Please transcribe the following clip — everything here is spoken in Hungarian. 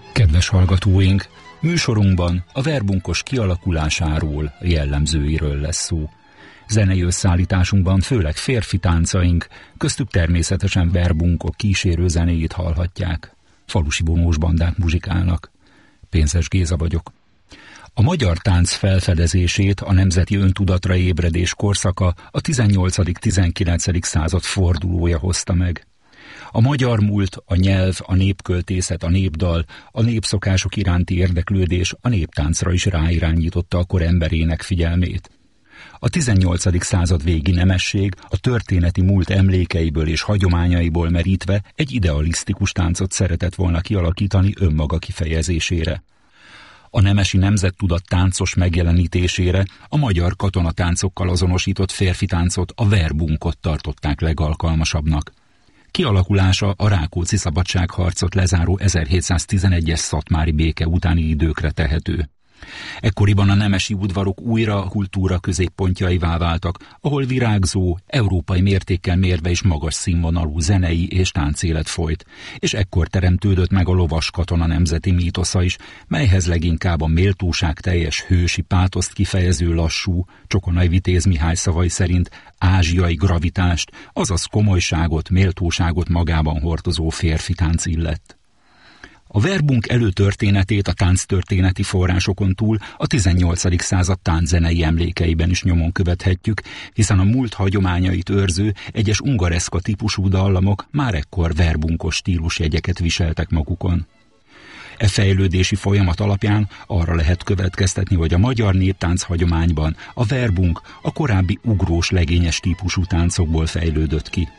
Kedves hallgatóink, műsorunkban a verbunkos kialakulásáról, jellemzőiről lesz szó. Zenei összeállításunkban főleg férfi táncaink, köztük természetesen verbunkok kísérő zenéjét hallhatják. Falusi bonós bandák muzsikálnak. Pénzes Géza vagyok. A magyar tánc felfedezését a nemzeti öntudatra ébredés korszaka a 18.-19. század fordulója hozta meg. A magyar múlt, a nyelv, a népköltészet, a népdal, a népszokások iránti érdeklődés a néptáncra is ráirányította a kor emberének figyelmét. A 18. század végi nemesség a történeti múlt emlékeiből és hagyományaiból merítve egy idealisztikus táncot szeretett volna kialakítani önmaga kifejezésére. A nemesi nemzettudat táncos megjelenítésére a magyar katonatáncokkal azonosított férfi táncot, a verbunkot tartották legalkalmasabbnak. Kialakulása a Rákóczi szabadságharcot lezáró 1711-es szatmári béke utáni időkre tehető. Ekkoriban a nemesi udvarok újra a kultúra középpontjaivá váltak, ahol virágzó, európai mértékkel mérve is magas színvonalú zenei és táncélet folyt, és ekkor teremtődött meg a lovas katona nemzeti mítosza is, melyhez leginkább a méltóság teljes hősi pátoszt kifejező lassú, Csokonai Vitéz Mihály szavai szerint ázsiai gravitást, azaz komolyságot, méltóságot magában hordozó férfi tánc illett. A verbunk előtörténetét a tánctörténeti forrásokon túl a 18. század tánczenei emlékeiben is nyomon követhetjük, hiszen a múlt hagyományait őrző egyes ungareszka típusú dallamok már ekkor verbunkos stílusjegyeket viseltek magukon. E fejlődési folyamat alapján arra lehet következtetni, hogy a magyar néptánc hagyományban a verbunk a korábbi ugrós legényes típusú táncokból fejlődött ki.